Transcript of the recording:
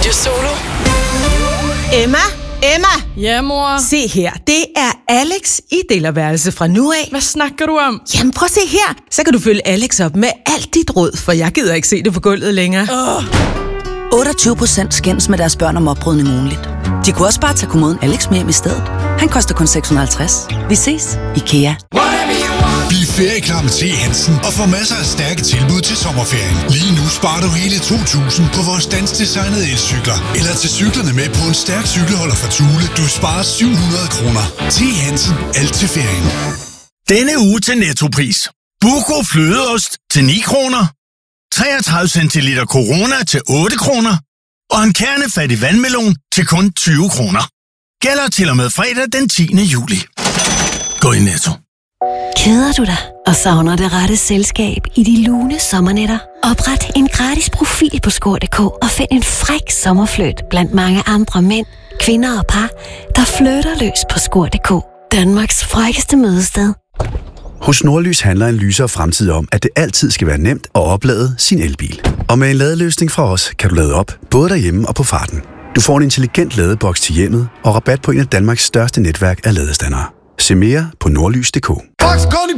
Radio Solo. Emma! Ja, mor? Se her, det er Alex i delerværelse fra nu af. Hvad snakker du om? Jamen prøv at se her, så kan du følge Alex op med alt dit råd, for jeg gider ikke se det på gulvet længere. 28% skændes med deres børn om opbrydning ugenligt. De kunne også bare tage kommoden Alex med hjem i stedet. Han koster kun 650. Vi ses. IKEA. Bliv ferieklar med T. Hansen og få masser af stærke tilbud til sommerferien. Lige nu sparer du hele 2.000 på vores dansksdesignede elcykler. Eller til cyklerne med på en stærk cykelholder fra Thule. Du sparer 700 kroner. T. Hansen. Alt til ferien. Denne uge til Nettopris. Buco flødeost til 9 kroner. 33 centiliter Corona til 8 kroner. Og en kernefattig vandmelon til kun 20 kroner. Gælder til og med fredag den 10. juli. Gå i Netto. Keder du dig og savner det rette selskab i de lune sommernetter? Opret en gratis profil på Skor.dk og find en fræk sommerfløjt blandt mange andre mænd, kvinder og par, der flytter løs på Skor.dk. Danmarks frækkeste mødested. Hos Nordlys handler en lysere fremtid om, at det altid skal være nemt at oplade sin elbil. Og med en ladeløsning fra os, kan du lade op, både derhjemme og på farten. Du får en intelligent ladeboks til hjemmet og rabat på en af Danmarks største netværk af ladestandere. Se mere på nordlys.dk.